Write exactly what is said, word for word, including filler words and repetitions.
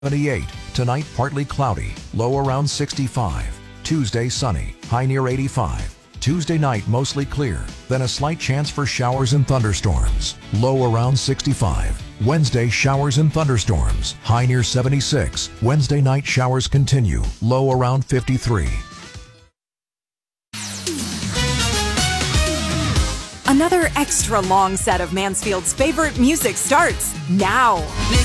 seventy-eight. Tonight, partly cloudy, low around sixty-five. Tuesday, sunny, high near eighty-five. Tuesday night, mostly clear, then a slight chance for showers and thunderstorms, low around sixty-five. Wednesday, showers and thunderstorms, high near seventy-six. Wednesday night, showers continue, low around fifty-three. Another extra long set of Mansfield's favorite music starts now.